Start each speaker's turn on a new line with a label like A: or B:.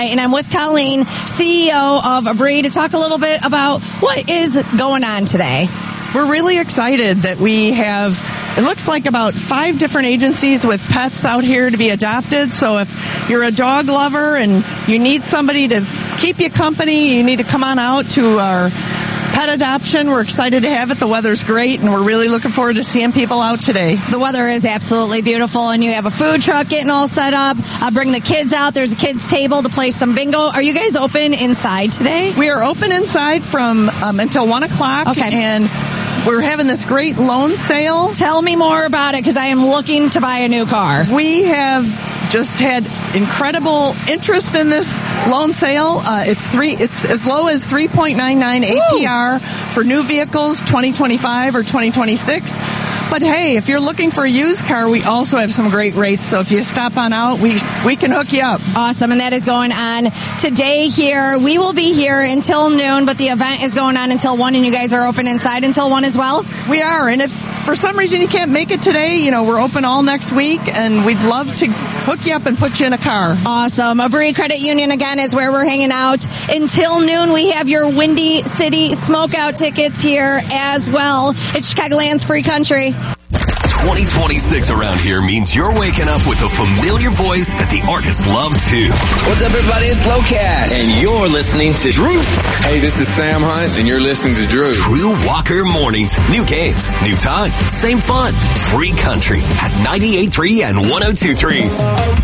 A: And I'm with Colleen, CEO of Abri, to talk a little bit about what is going on today.
B: We're really excited that we have, it looks like about 5 different agencies with pets out here to be adopted. So if you're a dog lover and you need somebody to keep you company, you need to come on out to our pet adoption. We're excited to have it. The weather's great, and we're really looking forward to seeing people out today.
A: The weather is absolutely beautiful, and you have a food truck getting all set up. Bring the kids out. There's a kids' table to play some bingo. Are you guys open inside today?
B: We are open inside from until 1 o'clock.
A: Okay.
B: And we're having this great loan sale.
A: Tell me more about it, because I am looking to buy a new car.
B: We have just had incredible interest in this loan sale. It's as low as 3.99 APR for new vehicles, 2025 or 2026. But hey, if you're looking for a used car, we also have some great rates. So if you stop on out, we can hook you up.
A: Awesome. And that is going on today here. We will be here until noon, but the event is going on until 1, and you guys are open inside until 1 as well?
B: We are. And if for some reason you can't make it today, we're open all next week, and we'd love to hook you up and put you in a car.
A: Awesome. Abri Credit Union, again, is where we're hanging out. Until noon, we have your Windy City Smokeout tickets here as well. It's Chicagoland's free country.
C: 2026 around here means you're waking up with a familiar voice that the artists love too.
D: What's up, everybody? It's Low Cash, and you're listening to Drew.
E: Hey, this is Sam Hunt, and you're listening to Drew.
C: Drew Walker Mornings. New games, new time, same fun. Free country at 98.3 and 102.3.